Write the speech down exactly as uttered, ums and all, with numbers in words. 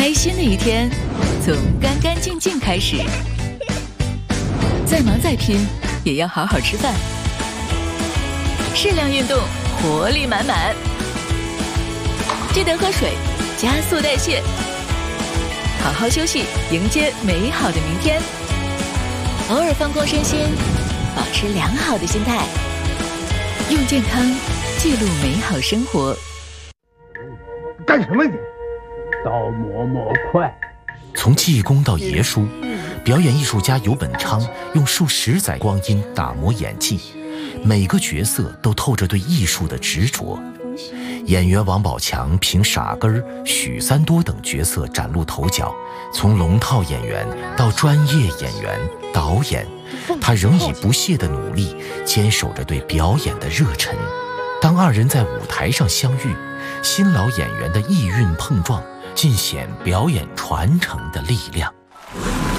开心的一天从干干净净开始，再忙再拼也要好好吃饭，适量运动，活力满满。记得喝水，加速代谢，好好休息，迎接美好的明天。偶尔放空身心，保持良好的心态，用健康记录美好生活。 干什么你？刀磨磨快。 从济公到爷叔，表演艺术家游本昌用数十载光阴打磨演技，每个角色都透着对艺术的执着。演员王宝强凭傻根儿、许三多等角色崭露头角，从龙套演员到专业演员、导演，他仍以不懈的努力坚守着对表演的热忱。当二人在舞台上相遇，新老演员的意蕴碰撞，尽显表演传承的力量。